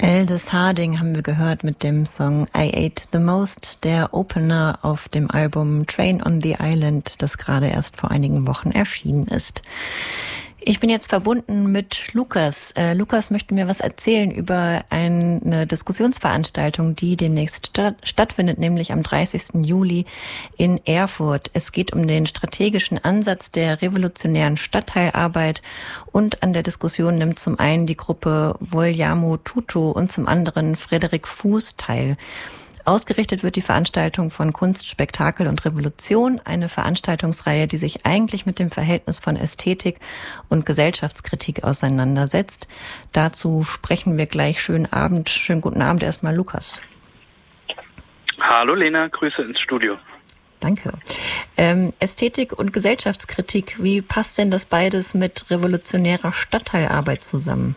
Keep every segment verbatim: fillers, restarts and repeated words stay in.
Aldous Harding haben wir gehört mit dem Song I Ate the Most, der Opener auf dem Album Train on the Island, das gerade erst vor einigen Wochen erschienen ist. Ich bin jetzt verbunden mit Lukas. Äh, Lukas möchte mir was erzählen über eine Diskussionsveranstaltung, die demnächst sta- stattfindet, nämlich am dreißigsten Juli in Erfurt. Es geht um den strategischen Ansatz der revolutionären Stadtteilarbeit und an der Diskussion nimmt zum einen die Gruppe Vogliamo Tutto und zum anderen Frederik Fuß teil. Ausgerichtet wird die Veranstaltung von Kunst, Spektakel und Revolution, eine Veranstaltungsreihe, die sich eigentlich mit dem Verhältnis von Ästhetik und Gesellschaftskritik auseinandersetzt. Dazu sprechen wir gleich. Schönen Abend, schönen guten Abend erstmal, Lukas. Hallo Lena, Grüße ins Studio. Danke. Ähm, Ästhetik und Gesellschaftskritik, wie passt denn das beides mit revolutionärer Stadtteilarbeit zusammen?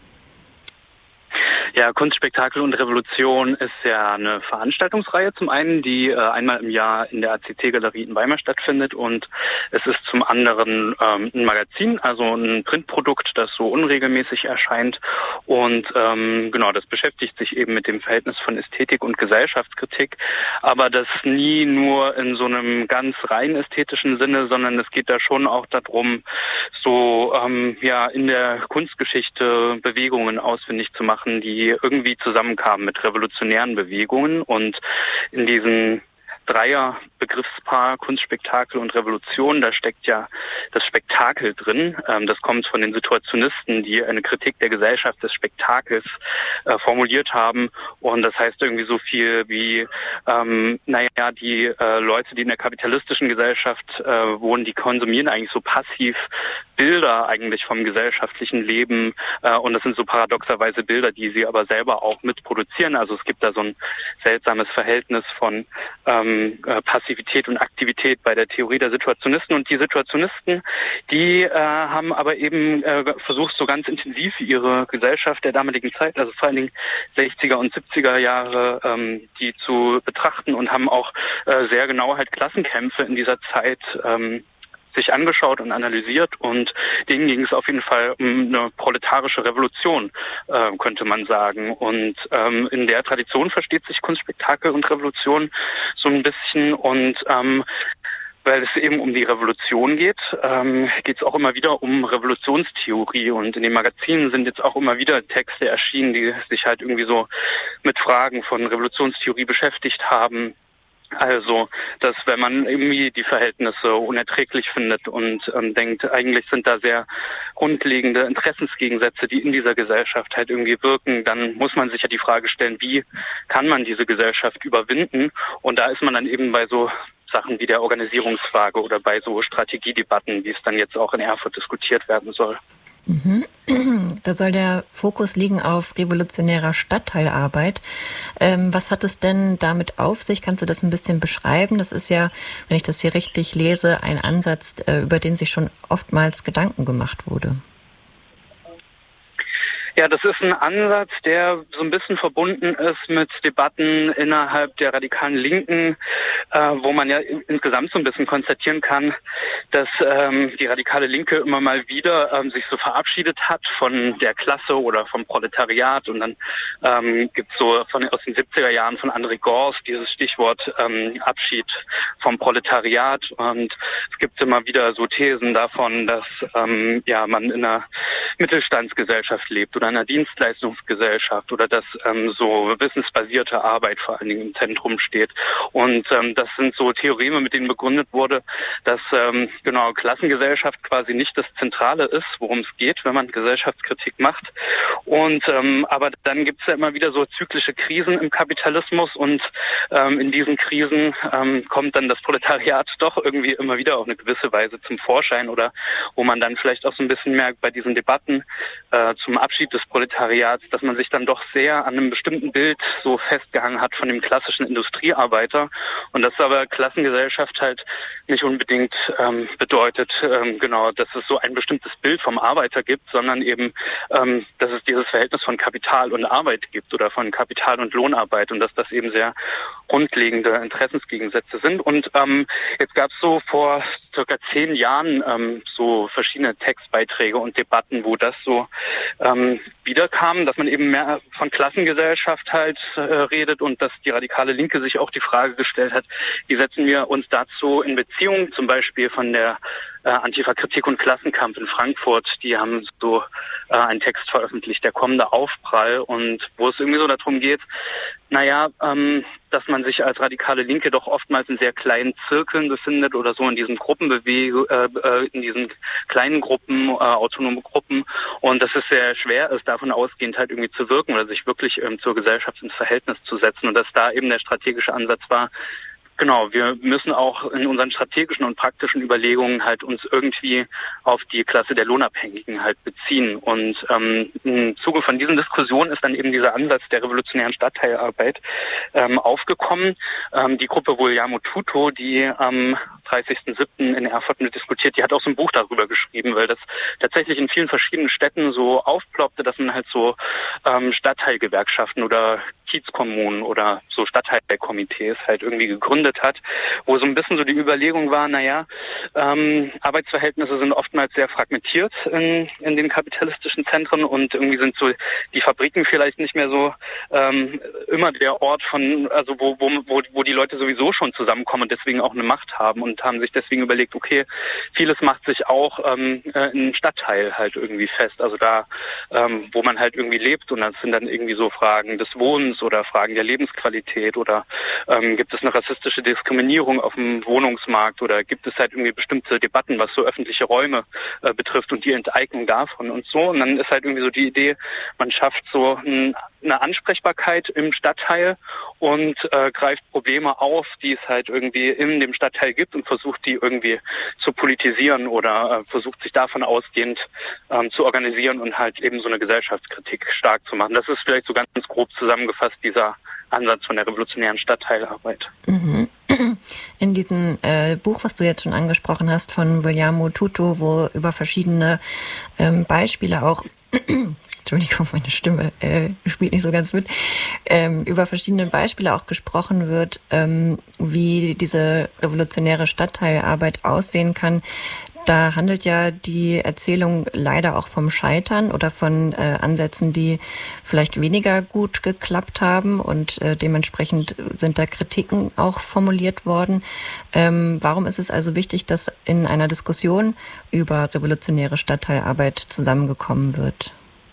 Ja, Kunst, Spektakel und Revolution ist ja eine Veranstaltungsreihe zum einen, die äh, einmal im Jahr in der A C C-Galerie in Weimar stattfindet, und es ist zum anderen ähm, ein Magazin, also ein Printprodukt, das so unregelmäßig erscheint, und ähm, genau, das beschäftigt sich eben mit dem Verhältnis von Ästhetik und Gesellschaftskritik, aber das nie nur in so einem ganz rein ästhetischen Sinne, sondern es geht da schon auch darum, so ähm, ja in der Kunstgeschichte Bewegungen ausfindig zu machen, die irgendwie zusammenkamen mit revolutionären Bewegungen, und in diesen Dreier Begriffspaar Kunst, Spektakel und Revolution, da steckt ja das Spektakel drin. Ähm, das kommt von den Situationisten, die eine Kritik der Gesellschaft des Spektakels äh, formuliert haben. Und das heißt irgendwie so viel wie, ähm, naja, die äh, Leute, die in der kapitalistischen Gesellschaft äh, wohnen, die konsumieren eigentlich so passiv Bilder eigentlich vom gesellschaftlichen Leben. Äh, und das sind so paradoxerweise Bilder, die sie aber selber auch mitproduzieren. Also es gibt da so ein seltsames Verhältnis von ähm, Passivität und Aktivität bei der Theorie der Situationisten, und die Situationisten, die äh, haben aber eben äh, versucht, so ganz intensiv ihre Gesellschaft der damaligen Zeit, also vor allen Dingen sechziger und siebziger Jahre, ähm, die zu betrachten, und haben auch äh, sehr genau halt Klassenkämpfe in dieser Zeit ähm, sich angeschaut und analysiert, und denen ging es auf jeden Fall um eine proletarische Revolution, äh, könnte man sagen. Und ähm, in der Tradition versteht sich Kunst, Spektakel und Revolution so ein bisschen, und ähm, weil es eben um die Revolution geht, ähm, geht es auch immer wieder um Revolutionstheorie, und in den Magazinen sind jetzt auch immer wieder Texte erschienen, die sich halt irgendwie so mit Fragen von Revolutionstheorie beschäftigt haben. Also, dass wenn man irgendwie die Verhältnisse unerträglich findet und ähm, denkt, eigentlich sind da sehr grundlegende Interessensgegensätze, die in dieser Gesellschaft halt irgendwie wirken, dann muss man sich ja die Frage stellen, wie kann man diese Gesellschaft überwinden? Und da ist man dann eben bei so Sachen wie der Organisierungsfrage oder bei so Strategiedebatten, wie es dann jetzt auch in Erfurt diskutiert werden soll. Mhm. Da soll der Fokus liegen auf revolutionärer Stadtteilarbeit. Ähm, was hat es denn damit auf sich? Kannst du das ein bisschen beschreiben? Das ist ja, wenn ich das hier richtig lese, ein Ansatz, äh, über den sich schon oftmals Gedanken gemacht wurde. Ja, das ist ein Ansatz, der so ein bisschen verbunden ist mit Debatten innerhalb der radikalen Linken, äh, wo man ja insgesamt so ein bisschen konstatieren kann, dass ähm, die radikale Linke immer mal wieder ähm, sich so verabschiedet hat von der Klasse oder vom Proletariat, und dann ähm, gibt es so von, aus den siebziger Jahren von André Gorz dieses Stichwort ähm, Abschied vom Proletariat, und es gibt immer wieder so Thesen davon, dass ähm, ja man in einer Mittelstandsgesellschaft lebt oder einer Dienstleistungsgesellschaft, oder dass ähm, so wissensbasierte Arbeit vor allen Dingen im Zentrum steht. Und ähm, das sind so Theoreme, mit denen begründet wurde, dass ähm, genau Klassengesellschaft quasi nicht das Zentrale ist, worum es geht, wenn man Gesellschaftskritik macht. Und ähm, aber dann gibt es ja immer wieder so zyklische Krisen im Kapitalismus, und ähm, in diesen Krisen ähm, kommt dann das Proletariat doch irgendwie immer wieder auf eine gewisse Weise zum Vorschein, oder wo man dann vielleicht auch so ein bisschen merkt bei diesen Debatten äh, zum Abschied des Proletariats, dass man sich dann doch sehr an einem bestimmten Bild so festgehangen hat von dem klassischen Industriearbeiter, und dass aber Klassengesellschaft halt nicht unbedingt ähm, bedeutet, ähm, genau, dass es so ein bestimmtes Bild vom Arbeiter gibt, sondern eben, ähm, dass es die dieses Verhältnis von Kapital und Arbeit gibt oder von Kapital und Lohnarbeit und dass das eben sehr grundlegende Interessensgegensätze sind. Und ähm, jetzt gab es so vor circa zehn Jahren ähm, so verschiedene Textbeiträge und Debatten, wo das so ähm, wiederkam, dass man eben mehr von Klassengesellschaft halt äh, redet und dass die radikale Linke sich auch die Frage gestellt hat, wie setzen wir uns dazu in Beziehung, zum Beispiel von der äh, Antifa-Kritik und Klassenkampf in Frankfurt, die haben so äh, einen Text veröffentlicht, der kommende Aufprall, und wo es irgendwie so darum geht, naja, ähm, dass man sich als radikale Linke doch oftmals in sehr kleinen Zirkeln befindet oder so in diesen Gruppenbewegungen, äh, in diesen kleinen Gruppen, äh, autonome Gruppen, und dass es sehr schwer ist, davon ausgehend halt irgendwie zu wirken oder sich wirklich ähm, zur Gesellschaft ins Verhältnis zu setzen, und dass da eben der strategische Ansatz war, genau, wir müssen auch in unseren strategischen und praktischen Überlegungen halt uns irgendwie auf die Klasse der Lohnabhängigen halt beziehen. Und ähm, im Zuge von diesen Diskussionen ist dann eben dieser Ansatz der revolutionären Stadtteilarbeit ähm, aufgekommen. Ähm, die Gruppe Vogliamo Tutto, die am dreißigsten siebten in Erfurt mit diskutiert, die hat auch so ein Buch darüber geschrieben, weil das tatsächlich in vielen verschiedenen Städten so aufploppte, dass man halt so ähm, Stadtteilgewerkschaften oder Kiezkommunen oder so Stadtteilkomitees halt irgendwie gegründet hat, wo so ein bisschen so die Überlegung war, naja, ähm, Arbeitsverhältnisse sind oftmals sehr fragmentiert in, in den kapitalistischen Zentren, und irgendwie sind so die Fabriken vielleicht nicht mehr so ähm, immer der Ort von, also wo, wo, wo, wo die Leute sowieso schon zusammenkommen und deswegen auch eine Macht haben, und haben sich deswegen überlegt, okay, vieles macht sich auch ähm, im Stadtteil halt irgendwie fest, also da, ähm, wo man halt irgendwie lebt, und das sind dann irgendwie so Fragen des Wohnens oder Fragen der Lebensqualität, oder ähm, gibt es eine rassistische Diskriminierung auf dem Wohnungsmarkt, oder gibt es halt irgendwie bestimmte Debatten, was so öffentliche Räume äh, betrifft und die Enteignung davon und so. Und dann ist halt irgendwie so die Idee, man schafft so ein, eine Ansprechbarkeit im Stadtteil und äh, greift Probleme auf, die es halt irgendwie in dem Stadtteil gibt, und versucht die irgendwie zu politisieren oder äh, versucht sich davon ausgehend ähm, zu organisieren und halt eben so eine Gesellschaftskritik stark zu machen. Das ist vielleicht so ganz grob zusammengefasst dieser Ansatz von der revolutionären Stadtteilarbeit. Mhm. In diesem äh, Buch, was du jetzt schon angesprochen hast, von Vogliamo Tutto, wo über verschiedene ähm, Beispiele auch Entschuldigung, meine Stimme äh, spielt nicht so ganz mit, ähm, über verschiedene Beispiele auch gesprochen wird, ähm, wie diese revolutionäre Stadtteilarbeit aussehen kann. Da handelt ja die Erzählung leider auch vom Scheitern oder von äh, Ansätzen, die vielleicht weniger gut geklappt haben, und äh, dementsprechend sind da Kritiken auch formuliert worden. Ähm, warum ist es also wichtig, dass in einer Diskussion über revolutionäre Stadtteilarbeit zusammengekommen wird?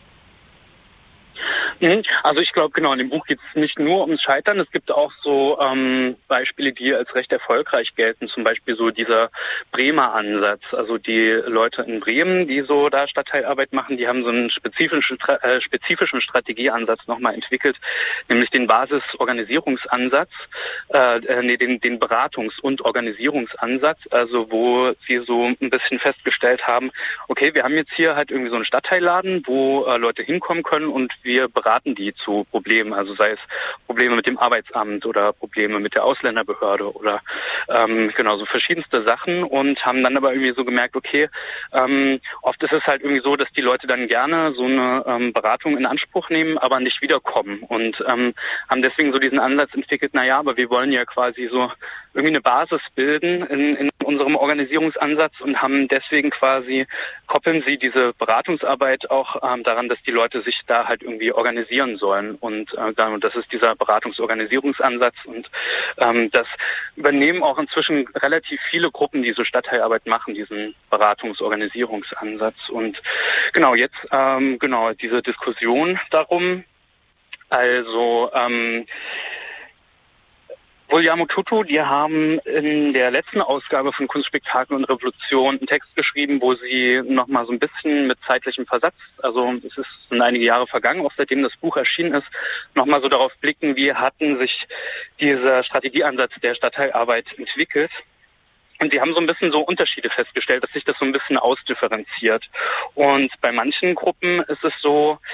Also ich glaube, genau, in dem Buch geht es nicht nur ums Scheitern, es gibt auch so ähm, Beispiele, die als recht erfolgreich gelten, zum Beispiel so dieser Bremer Ansatz, also die Leute in Bremen, die so da Stadtteilarbeit machen, die haben so einen spezifischen, äh, spezifischen Strategieansatz nochmal entwickelt, nämlich den Basisorganisierungsansatz, äh, nee, den, den Beratungs- und Organisierungsansatz, also wo sie so ein bisschen festgestellt haben, okay, wir haben jetzt hier halt irgendwie so einen Stadtteilladen, wo äh, Leute hinkommen können, und wir beraten die zu Problemen, also sei es Probleme mit dem Arbeitsamt oder Probleme mit der Ausländerbehörde oder ähm, genau so verschiedenste Sachen, und haben dann aber irgendwie so gemerkt, okay, ähm, oft ist es halt irgendwie so, dass die Leute dann gerne so eine ähm, Beratung in Anspruch nehmen, aber nicht wiederkommen, und ähm, haben deswegen so diesen Ansatz entwickelt, naja, aber wir wollen ja quasi so irgendwie eine Basis bilden in, in unserem Organisierungsansatz, und haben deswegen quasi, koppeln sie diese Beratungsarbeit auch ähm, daran, dass die Leute sich da halt irgendwie organisieren sollen, und äh, das ist dieser Beratungsorganisierungsansatz, und ähm, das übernehmen auch inzwischen relativ viele Gruppen, die so Stadtteilarbeit machen, diesen Beratungsorganisierungsansatz. Und genau, jetzt ähm, genau diese Diskussion darum, also ähm, Vogliamo Tutto, die haben in der letzten Ausgabe von Kunst, Spektakel und Revolution einen Text geschrieben, wo sie nochmal so ein bisschen mit zeitlichem Versatz, also es ist sind einige Jahre vergangen, auch seitdem das Buch erschienen ist, nochmal so darauf blicken, wie hatten sich dieser Strategieansatz der Stadtteilarbeit entwickelt. Und sie haben so ein bisschen so Unterschiede festgestellt, dass sich das so ein bisschen ausdifferenziert. Und bei manchen Gruppen ist es so,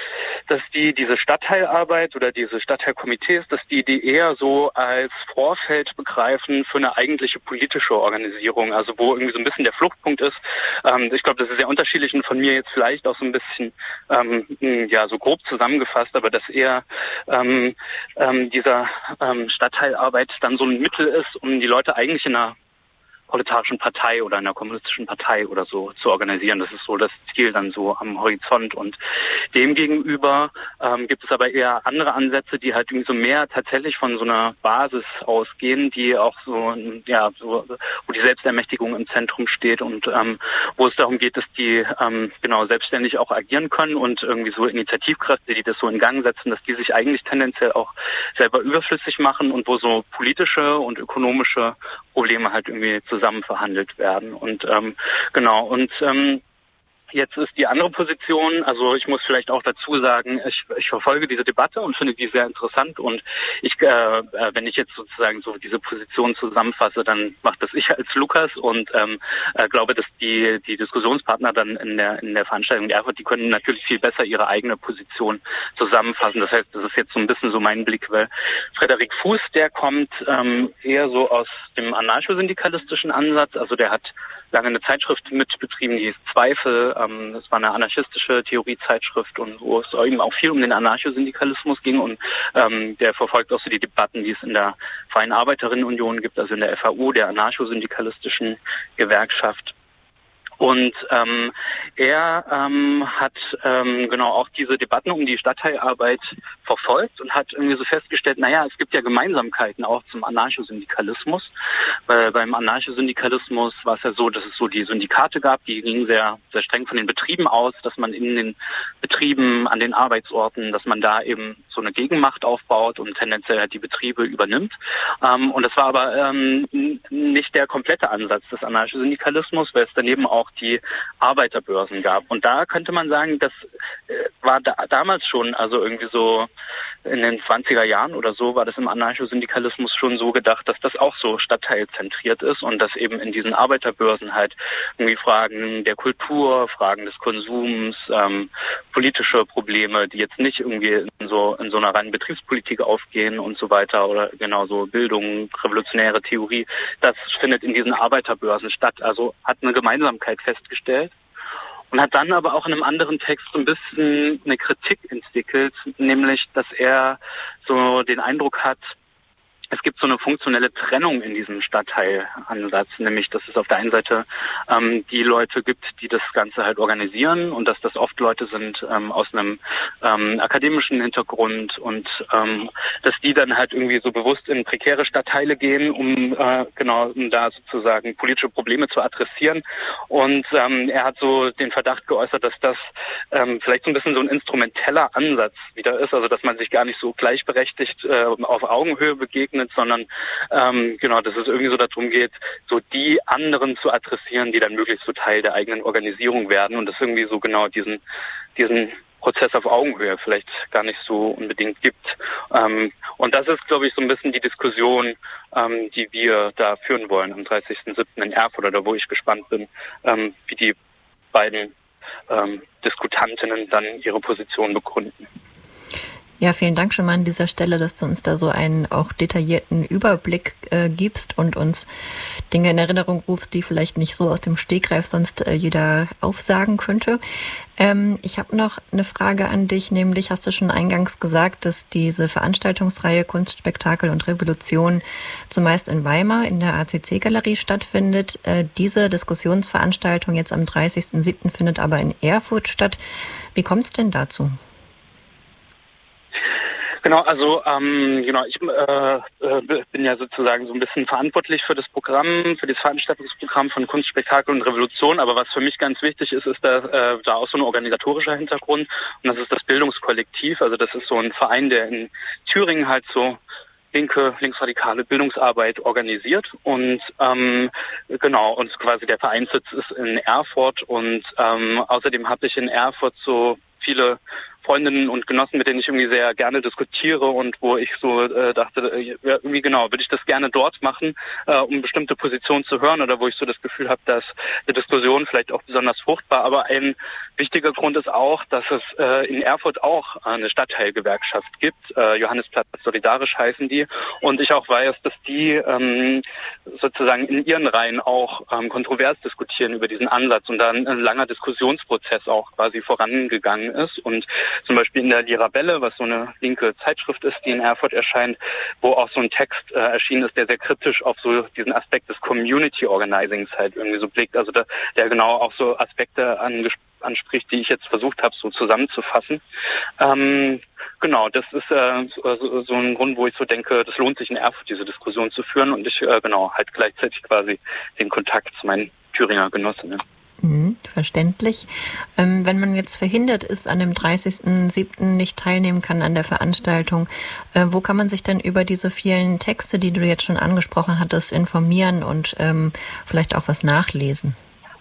dass die diese Stadtteilarbeit oder diese Stadtteilkomitees, dass die die eher so als Vorfeld begreifen für eine eigentliche politische Organisierung, also wo irgendwie so ein bisschen der Fluchtpunkt ist. Ähm, ich glaube, das ist sehr unterschiedlich und von mir jetzt vielleicht auch so ein bisschen ähm, ja so grob zusammengefasst, aber dass eher ähm, ähm, dieser ähm, Stadtteilarbeit dann so ein Mittel ist, um die Leute eigentlich in einer proletarischen Partei oder einer kommunistischen Partei oder so zu organisieren. Das ist so das Ziel dann so am Horizont. Und demgegenüber ähm, gibt es aber eher andere Ansätze, die halt irgendwie so mehr tatsächlich von so einer Basis ausgehen, die auch so, ja, so, wo die Selbstermächtigung im Zentrum steht und ähm, wo es darum geht, dass die ähm, genau selbstständig auch agieren können und irgendwie so Initiativkräfte, die das so in Gang setzen, dass die sich eigentlich tendenziell auch selber überflüssig machen und wo so politische und ökonomische Probleme halt irgendwie zusammen verhandelt werden. Und ähm, genau, und ähm, jetzt ist die andere Position, also ich muss vielleicht auch dazu sagen, ich, ich verfolge diese Debatte und finde die sehr interessant und ich, äh, wenn ich jetzt sozusagen so diese Position zusammenfasse, dann macht das ich als Lukas und ähm, äh, glaube, dass die die Diskussionspartner dann in der in der Veranstaltung in Erfurt, die können natürlich viel besser ihre eigene Position zusammenfassen. Das heißt, das ist jetzt so ein bisschen so mein Blick, weil Frederik Fuß, der kommt ähm, eher so aus dem anarchosyndikalistischen Ansatz, also der hat lange eine Zeitschrift mitbetrieben, die hieß Zweifel. Ähm, das war eine anarchistische Theoriezeitschrift und wo es eben auch viel um den Anarchosyndikalismus ging und ähm, der verfolgt auch so die Debatten, die es in der Freien Arbeiterinnenunion gibt, also in der F A U, der anarchosyndikalistischen Gewerkschaft. Und ähm, er ähm, hat ähm, genau auch diese Debatten um die Stadtteilarbeit verfolgt und hat irgendwie so festgestellt, naja, es gibt ja Gemeinsamkeiten auch zum Anarchosyndikalismus. Weil beim Anarchosyndikalismus war es ja so, dass es so die Syndikate gab, die gingen sehr, sehr streng von den Betrieben aus, dass man in den Betrieben, an den Arbeitsorten, dass man da eben so eine Gegenmacht aufbaut und tendenziell halt die Betriebe übernimmt. Ähm, und das war aber ähm, nicht der komplette Ansatz des Anarchosyndikalismus, weil es daneben auch die Arbeiterbörsen gab. Und da könnte man sagen, das äh, war da, damals schon, also irgendwie so in den zwanziger Jahren oder so, war das im Anarchosyndikalismus schon so gedacht, dass das auch so stadtteilzentriert ist und dass eben in diesen Arbeiterbörsen halt irgendwie Fragen der Kultur, Fragen des Konsums, ähm, politische Probleme, die jetzt nicht irgendwie in so in so einer reinen Betriebspolitik aufgehen und so weiter oder genauso Bildung, revolutionäre Theorie, das findet in diesen Arbeiterbörsen statt. Also hat eine Gemeinsamkeit festgestellt und hat dann aber auch in einem anderen Text so ein bisschen eine Kritik entwickelt, nämlich, dass er so den Eindruck hat, es gibt so eine funktionelle Trennung in diesem Stadtteilansatz, nämlich dass es auf der einen Seite ähm, die Leute gibt, die das Ganze halt organisieren und dass das oft Leute sind ähm, aus einem ähm, akademischen Hintergrund und ähm, dass die dann halt irgendwie so bewusst in prekäre Stadtteile gehen, um äh, genau um da sozusagen politische Probleme zu adressieren. Und ähm, er hat so den Verdacht geäußert, dass das ähm, vielleicht so ein bisschen so ein instrumenteller Ansatz wieder ist, also dass man sich gar nicht so gleichberechtigt äh, auf Augenhöhe begegnet, sondern ähm, genau, dass es irgendwie so darum geht, so die anderen zu adressieren, die dann möglichst so Teil der eigenen Organisierung werden und das irgendwie so genau diesen diesen Prozess auf Augenhöhe vielleicht gar nicht so unbedingt gibt. Ähm, und das ist, glaube ich, so ein bisschen die Diskussion, ähm, die wir da führen wollen am dreißigsten siebten in Erfurt, oder wo ich gespannt bin, ähm, wie die beiden ähm, Diskutantinnen dann ihre Position begründen. Ja, vielen Dank schon mal an dieser Stelle, dass du uns da so einen auch detaillierten Überblick äh, gibst und uns Dinge in Erinnerung rufst, die vielleicht nicht so aus dem Stegreif sonst äh, jeder aufsagen könnte. Ähm, ich habe noch eine Frage an dich, nämlich hast du schon eingangs gesagt, dass diese Veranstaltungsreihe Kunst, Spektakel und Revolution zumeist in Weimar in der A C C-Galerie stattfindet. Äh, diese Diskussionsveranstaltung jetzt am dreißigsten siebten findet aber in Erfurt statt. Wie kommt es denn dazu? Genau, also ähm, genau, ich äh, äh, bin ja sozusagen so ein bisschen verantwortlich für das Programm, für das Veranstaltungsprogramm von Kunst, Spektakel und Revolution. Aber was für mich ganz wichtig ist, ist da, äh, da auch so ein organisatorischer Hintergrund. Und das ist das Bildungskollektiv. Also das ist so ein Verein, der in Thüringen halt so linke, linksradikale Bildungsarbeit organisiert und ähm, genau, und quasi der Vereinssitz ist in Erfurt und ähm, außerdem habe ich in Erfurt so viele Freundinnen und Genossen, mit denen ich irgendwie sehr gerne diskutiere und wo ich so äh, dachte, äh, irgendwie genau, würde ich das gerne dort machen, äh, um bestimmte Positionen zu hören oder wo ich so das Gefühl habe, dass die Diskussion vielleicht auch besonders fruchtbar. Aber ein wichtiger Grund ist auch, dass es äh, in Erfurt auch eine Stadtteilgewerkschaft gibt. Äh, Johannisplatz Solidarisch heißen die. Und ich auch weiß, dass die ähm, sozusagen in ihren Reihen auch ähm, kontrovers diskutieren über diesen Ansatz und dann ein langer Diskussionsprozess auch quasi vorangegangen ist. Und zum Beispiel in der Lirabelle, was so eine linke Zeitschrift ist, die in Erfurt erscheint, wo auch so ein Text äh, erschienen ist, der sehr kritisch auf so diesen Aspekt des Community Organizings halt irgendwie so blickt. Also der, der genau auch so Aspekte angesprochen anspricht, die ich jetzt versucht habe, so zusammenzufassen. Ähm, genau, das ist äh, so, so ein Grund, wo ich so denke, das lohnt sich in Erfurt, diese Diskussion zu führen und ich äh, genau halt gleichzeitig quasi den Kontakt zu meinen Thüringer Genossinnen. Mhm, verständlich. Ähm, wenn man jetzt verhindert ist, an dem dreißigsten siebten nicht teilnehmen kann an der Veranstaltung, äh, wo kann man sich denn über diese vielen Texte, die du jetzt schon angesprochen hattest, informieren und ähm, vielleicht auch was nachlesen?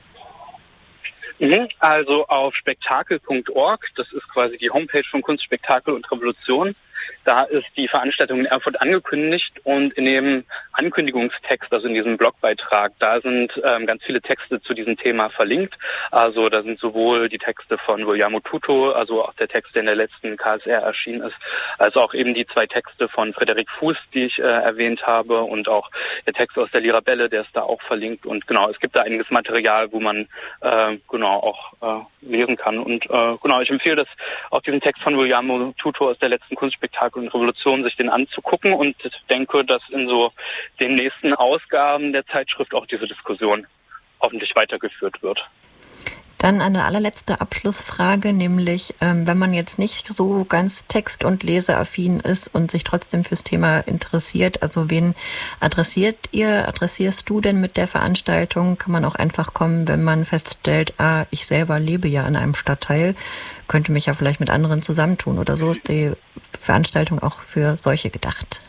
Also auf spektakel punkt org, das ist quasi die Homepage von Kunst, Spektakel und Revolution. Da ist die Veranstaltung in Erfurt angekündigt und in dem Ankündigungstext, also in diesem Blogbeitrag, da sind ähm, ganz viele Texte zu diesem Thema verlinkt. Also da sind sowohl die Texte von Guillermo Tuto, also auch der Text, der in der letzten K S R erschienen ist, als auch eben die zwei Texte von Frederik Fuß, die ich äh, erwähnt habe und auch der Text aus der Lirabelle, der ist da auch verlinkt. Und genau, es gibt da einiges Material, wo man äh, genau auch äh, lesen kann. Und äh, genau, ich empfehle das auch diesen Text von Guillermo Tuto aus der letzten Kunstspektakel und Revolution, sich den anzugucken und denke, dass in so den nächsten Ausgaben der Zeitschrift auch diese Diskussion hoffentlich weitergeführt wird. Dann eine allerletzte Abschlussfrage, nämlich ähm, wenn man jetzt nicht so ganz text- und leseaffin ist und sich trotzdem fürs Thema interessiert, also wen adressiert ihr, adressierst du denn mit der Veranstaltung? Kann man auch einfach kommen, wenn man feststellt, ah, ich selber lebe ja in einem Stadtteil, könnte mich ja vielleicht mit anderen zusammentun oder so, ist die Veranstaltung auch für solche gedacht?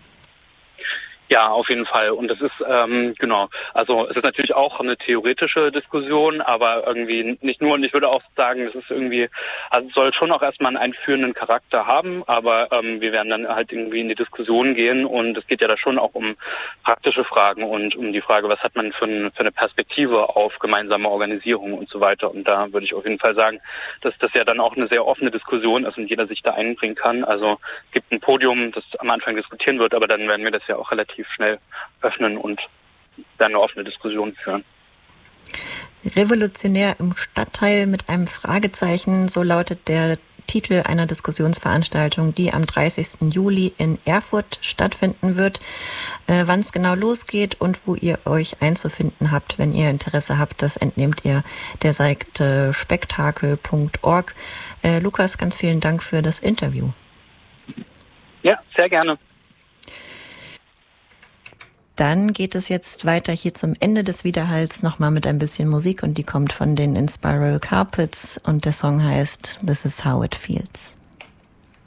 Ja, auf jeden Fall. Und das ist, ähm, genau, also es ist natürlich auch eine theoretische Diskussion, aber irgendwie nicht nur, und ich würde auch sagen, es ist irgendwie, also es soll schon auch erstmal einen einführenden Charakter haben, aber ähm, wir werden dann halt irgendwie in die Diskussion gehen und es geht ja da schon auch um praktische Fragen und um die Frage, was hat man für, ein, für eine Perspektive auf gemeinsame Organisierung und so weiter. Und da würde ich auf jeden Fall sagen, dass das ja dann auch eine sehr offene Diskussion ist und jeder sich da einbringen kann. Also es gibt ein Podium, das am Anfang diskutieren wird, aber dann werden wir das ja auch relativ schnell öffnen und dann eine offene Diskussion führen. Revolutionär im Stadtteil mit einem Fragezeichen, so lautet der Titel einer Diskussionsveranstaltung, die am dreißigsten Juli in Erfurt stattfinden wird. Äh, wann es genau losgeht und wo ihr euch einzufinden habt, wenn ihr Interesse habt, das entnehmt ihr der Seite spektakel punkt org. Äh, Lukas, ganz vielen Dank für das Interview. Ja, sehr gerne. Dann geht es jetzt weiter hier zum Ende des Widerhalls nochmal mit ein bisschen Musik und die kommt von den Inspiral Carpets und der Song heißt This Is How It Feels.